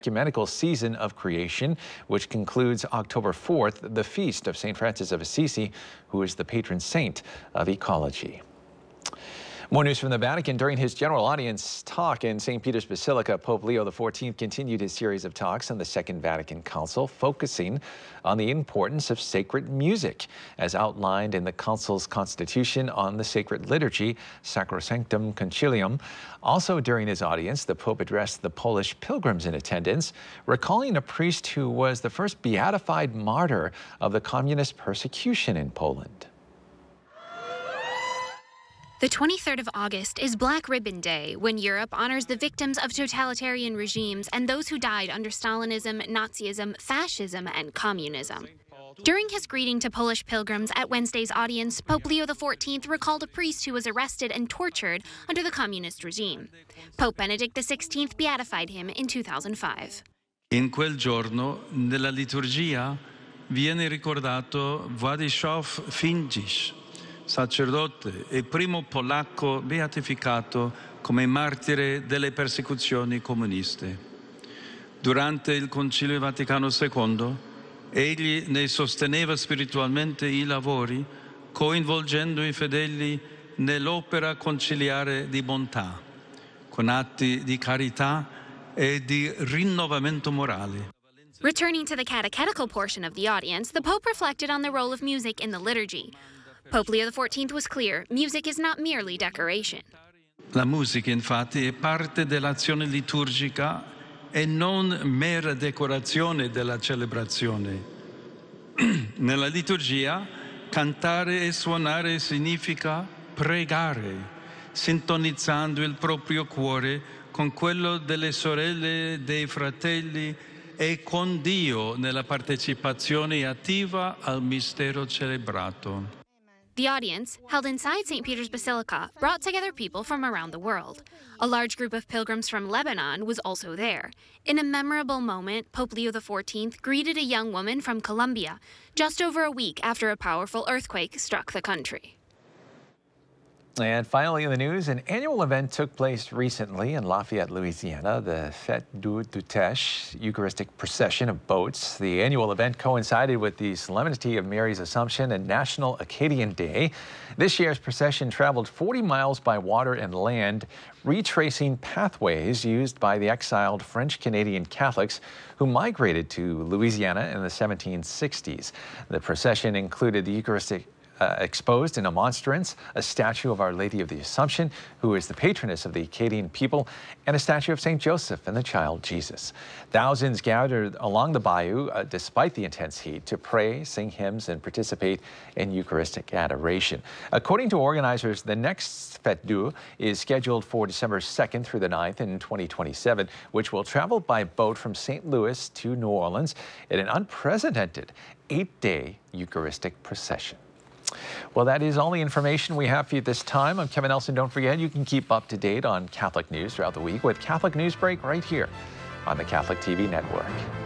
ecumenical season of creation, which concludes October 4th, the feast of St. Francis of Assisi, who is the patron saint of ecology. More news from the Vatican. During his general audience talk in St. Peter's Basilica, Pope Leo XIV continued his series of talks on the Second Vatican Council, focusing on the importance of sacred music, as outlined in the Council's constitution on the sacred liturgy, Sacrosanctum Concilium. Also during his audience, the Pope addressed the Polish pilgrims in attendance, recalling a priest who was the first beatified martyr of the communist persecution in Poland. The 23rd of August is Black Ribbon Day, when Europe honors the victims of totalitarian regimes and those who died under Stalinism, Nazism, fascism, and communism. During his greeting to Polish pilgrims at Wednesday's audience, Pope Leo XIV recalled a priest who was arrested and tortured under the communist regime. Pope Benedict XVI beatified him in 2005. In quel giorno, nella liturgia, viene ricordato Władysław Findzisz, sacerdote e primo polacco beatificato come martire delle persecuzioni comuniste. Durante il Concilio Vaticano II, egli ne sosteneva spiritualmente i lavori, coinvolgendo i fedeli nell'opera conciliare di bontà, con atti di carità e di rinnovamento morale. Returning to the catechetical portion of the audience, the Pope reflected on the role of music in the liturgy. Pope Leo XIV was clear, music is not merely decoration. La musica, infatti, è parte dell'azione liturgica e non mera decorazione della celebrazione. Nella liturgia, cantare e suonare significa pregare, sintonizzando il proprio cuore con quello delle sorelle, dei fratelli e con Dio nella partecipazione attiva al mistero celebrato. The audience, held inside St. Peter's Basilica, brought together people from around the world. A large group of pilgrims from Lebanon was also there. In a memorable moment, Pope Leo XIV greeted a young woman from Colombia, just over a week after a powerful earthquake struck the country. And finally in the news, an annual event took place recently in Lafayette, Louisiana, the Fête du Teche Eucharistic Procession of Boats. The annual event coincided with the Solemnity of Mary's Assumption and National Acadian Day. This year's procession traveled 40 miles by water and land, retracing pathways used by the exiled French-Canadian Catholics who migrated to Louisiana in the 1760s. The procession included the Eucharistic exposed in a monstrance, a statue of Our Lady of the Assumption, who is the patroness of the Acadian people, and a statue of St. Joseph and the child Jesus. Thousands gathered along the bayou, despite the intense heat, to pray, sing hymns, and participate in Eucharistic adoration. According to organizers, the next Fête Dieu is scheduled for December 2nd through the 9th in 2027, which will travel by boat from St. Louis to New Orleans in an unprecedented 8-day Eucharistic procession. Well, that is all the information we have for you this time. I'm Kevin Nelson. Don't forget, you can keep up to date on Catholic news throughout the week with Catholic News Break right here on the Catholic TV Network.